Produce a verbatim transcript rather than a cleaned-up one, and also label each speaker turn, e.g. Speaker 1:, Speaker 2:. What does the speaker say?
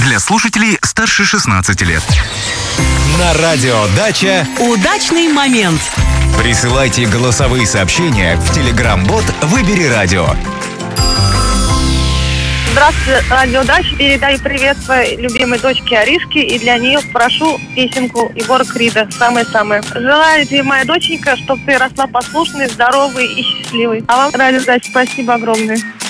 Speaker 1: для слушателей старше шестнадцати лет.
Speaker 2: На радио «Дача»
Speaker 3: удачный момент.
Speaker 2: Присылайте голосовые сообщения в Telegram-бот «Выбери радио».
Speaker 4: Здравствуйте, радио «Дача». Передаю привет своей любимой дочке Аришке. И для нее прошу песенку Егора Крида «Самое-самое». Желаю тебе, моя доченька, чтобы ты росла послушной, здоровой и счастливой. А вам, радио «Дача», спасибо огромное.